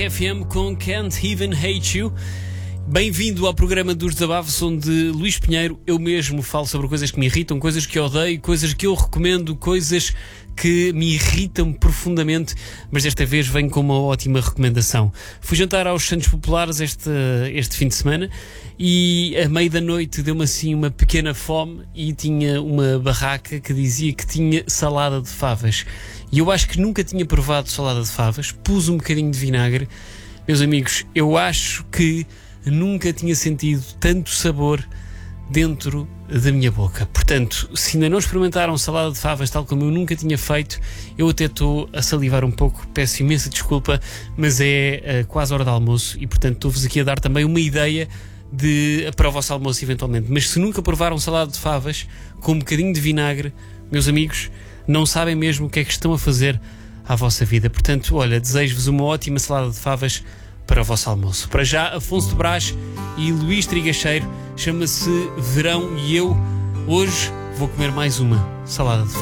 FM com Can't Even Hate You. Bem-vindo ao programa dos desabafos, onde Luís Pinheiro, eu mesmo, falo sobre coisas que me irritam, coisas que eu odeio, coisas que eu recomendo, coisas que me irritam profundamente, mas desta vez venho com uma ótima recomendação. Fui jantar aos Santos Populares este fim de semana e à meia da noite deu-me assim uma pequena fome e tinha uma barraca que dizia que tinha salada de favas. E eu acho que nunca tinha provado salada de favas, pus um bocadinho de vinagre. Meus amigos, eu acho que nunca tinha sentido tanto sabor dentro da minha boca. Portanto, se ainda não experimentaram salada de favas tal como eu nunca tinha feito, eu até estou a salivar um pouco, peço imensa desculpa, mas é quase hora de almoço e portanto estou-vos aqui a dar também uma ideia para o vosso almoço eventualmente. Mas se nunca provaram salada de favas com um bocadinho de vinagre, meus amigos, não sabem mesmo o que é que estão a fazer à vossa vida. Portanto, olha, desejo-vos uma ótima salada de favas para o vosso almoço. Para já, Afonso de Brás e Luís Trigacheiro, chama-se Verão e eu hoje vou comer mais uma salada de favas.